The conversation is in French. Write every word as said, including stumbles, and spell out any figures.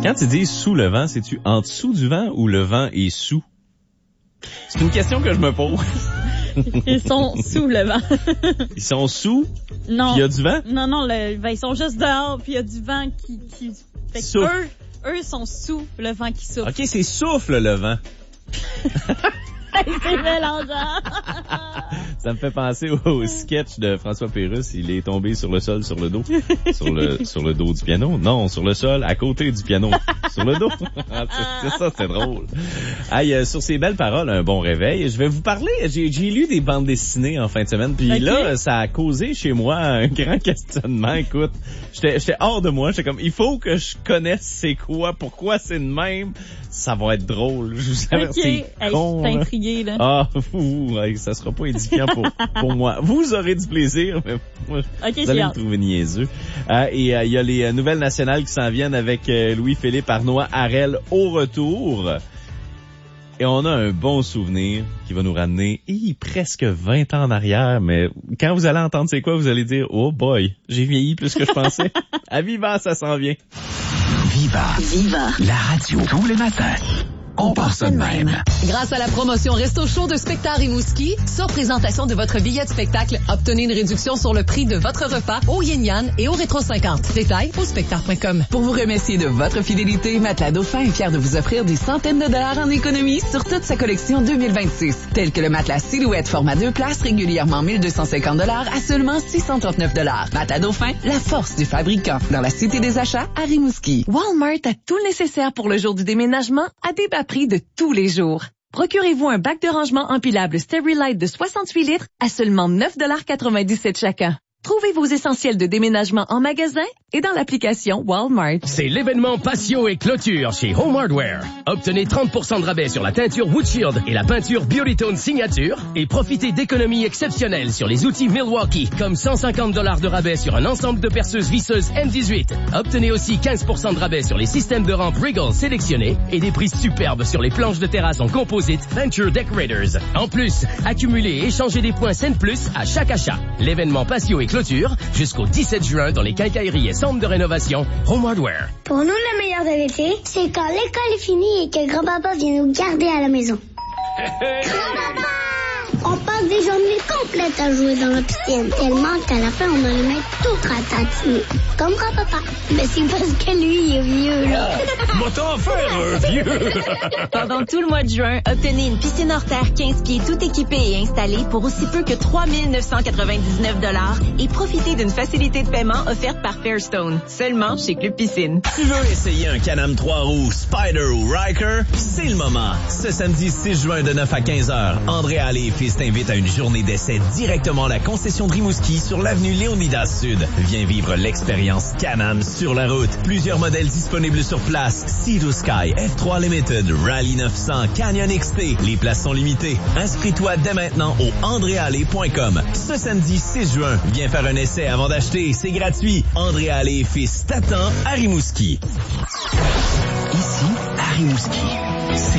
Quand tu dis sous le vent, c'est-tu en dessous du vent ou le vent est sous? C'est une question que je me pose. Ils sont sous le vent. Ils sont sous? Non. Puis il y a du vent? Non, non, le, ben, ils sont juste dehors, puis il y a du vent qui... qui fait que eux, eux sont sous le vent qui souffle. OK, c'est souffle le vent. C'est mélangeant. Ça me fait penser au, au sketch de François Pérusse. Il est tombé sur le sol, sur le dos. Sur le, sur le dos du piano. Non, sur le sol, à côté du piano. Sur le dos. c'est, c'est ça, c'est drôle. Aïe, euh, sur ces belles paroles, un bon réveil. Je vais vous parler, j'ai, j'ai lu des bandes dessinées en fin de semaine. Puis okay. là, ça a causé chez moi un grand questionnement. Écoute, j'étais, j'étais hors de moi. J'étais comme, il faut que je connaisse c'est quoi, pourquoi c'est de même. Ça va être drôle. Je vous avertis. Okay. C'est con, hey, intrigué, là. Ah, fou, ça sera pas édifiant pour, pour moi. Vous aurez du plaisir, mais moi, okay, vous allez me trouver niaiseux. Euh, et il euh, y a les euh, nouvelles nationales qui s'en viennent avec euh, Louis-Philippe Arnois-Harel au retour. Et on a un bon souvenir qui va nous ramener hi, presque vingt ans en arrière, mais quand vous allez entendre c'est quoi, vous allez dire « Oh boy, j'ai vieilli plus que je pensais. » À Viva, ça s'en vient. Viva. Viva. La radio tous les matins. On part ça de même. Grâce à la promotion Resto Chaud de Spectar Rimouski, sur présentation de votre billet de spectacle, obtenez une réduction sur le prix de votre repas au Yin Yang et au Rétro cinquante. Détails au spectar point com. Pour vous remercier de votre fidélité, Matelas Dauphin est fier de vous offrir des centaines de dollars en économie sur toute sa collection deux mille vingt-six, tels que le matelas Silhouette format deux places régulièrement mille deux cent cinquante dollars à seulement six cent trente-neuf dollars. Matelas Dauphin, la force du fabricant. Dans la Cité des Achats à Rimouski. Walmart a tout le nécessaire pour le jour du déménagement à des bas prix de tous les jours. Procurez-vous un bac de rangement empilable Sterilite de soixante-huit litres à seulement neuf virgule quatre-vingt-dix-sept chacun. Trouvez vos essentiels de déménagement en magasin et dans l'application Walmart. C'est l'événement Patio et Clôture chez Home Hardware. Obtenez trente pour cent de rabais sur la teinture Woodshield et la peinture Beautytone Signature et profitez d'économies exceptionnelles sur les outils Milwaukee, comme cent cinquante dollars de rabais sur un ensemble de perceuses visseuses M dix-huit. Obtenez aussi quinze pour cent de rabais sur les systèmes de rampe Regal sélectionnés et des prix superbes sur les planches de terrasse en composite Venture Decorators. En plus, accumulez et échangez des points Scène Plus à chaque achat. L'événement Patio et Clôture jusqu'au dix-sept juin dans les quincailleries et centres de rénovation Home Hardware. Pour nous, le meilleur de l'été, c'est quand l'école est finie et que grand-papa vient nous garder à la maison. Grand-papa! On passe des journées complètes à jouer dans la piscine, tellement qu'à la fin, on a les mains toutes ratatinées. Comme grand-papa. Mais c'est parce que lui, il est vieux, là. Moi t'en faire un vieux! Pendant tout le mois de juin, obtenez une piscine hors terre quinze pieds tout équipée et installée pour aussi peu que trois mille neuf cent quatre-vingt-dix-neuf dollars et profitez d'une facilité de paiement offerte par Fairstone. Seulement chez Club Piscine. Tu veux essayer un Can-Am trois roues, Spider ou Ryker? C'est le moment. Ce samedi six juin de neuf à quinze heures, André Allé et Fils t'invite à une journée d'essai directement à la concession de Rimouski sur l'avenue Léonidas Sud. Viens vivre l'expérience Can-Am sur la route. Plusieurs modèles disponibles sur place. Sea to Sky, F trois Limited, Rally neuf cents, Canyon X T. Les places sont limitées. Inscris-toi dès maintenant au andré allé point com. Ce samedi six juin, viens faire un essai avant d'acheter. C'est gratuit. André Allé et Fils t'attend à Rimouski. Ici, à Rimouski.